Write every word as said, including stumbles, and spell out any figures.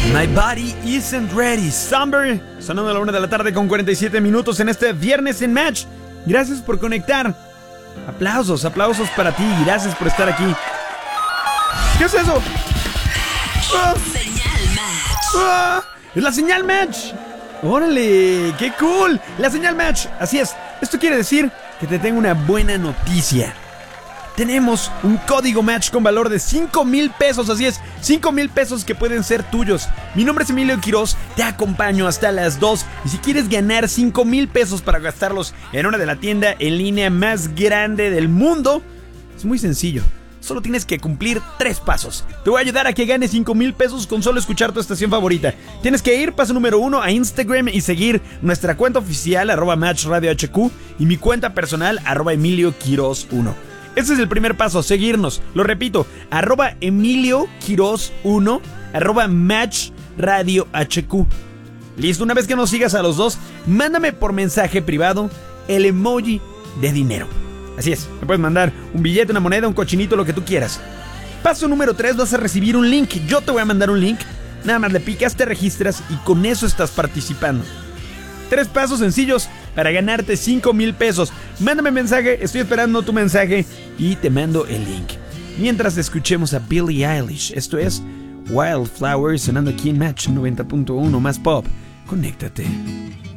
My Body Isn't Ready. Summer, sonando a la una de la tarde con cuarenta y siete minutos en este viernes en Match. Gracias por conectar. Aplausos, aplausos para ti. Gracias por estar aquí. ¿Qué es eso? ¡Ah! Señal Match. ¡Ah! ¡Es la señal Match! ¡Órale! ¡Qué cool! La señal Match. Así es. Esto quiere decir que te tengo una buena noticia. Tenemos un código Match con valor de cinco mil pesos, así es, cinco mil pesos que pueden ser tuyos. Mi nombre es Emilio Quiroz, te acompaño hasta las dos. Y si quieres ganar cinco mil pesos para gastarlos en una de la tienda en línea más grande del mundo, es muy sencillo. Solo tienes que cumplir tres pasos. Te voy a ayudar a que ganes cinco mil pesos con solo escuchar tu estación favorita. Tienes que ir, paso número uno, a Instagram y seguir nuestra cuenta oficial, arroba Match Radio H Q, y mi cuenta personal, arroba Emilio Quiroz uno. Ese es el primer paso, seguirnos. Lo repito, arroba Emilio Quiroz uno, arroba Match Radio H Q. Listo, una vez que nos sigas a los dos, mándame por mensaje privado el emoji de dinero. Así es, me puedes mandar un billete, una moneda, un cochinito, lo que tú quieras. Paso número tres, vas a recibir un link. Yo te voy a mandar un link. Nada más le picas, te registras y con eso estás participando. Tres pasos sencillos para ganarte cinco mil pesos. Mándame mensaje, estoy esperando tu mensaje y te mando el link. Mientras escuchemos a Billie Eilish, esto es Wildflowers sonando aquí en Match noventa punto uno más pop. Conéctate.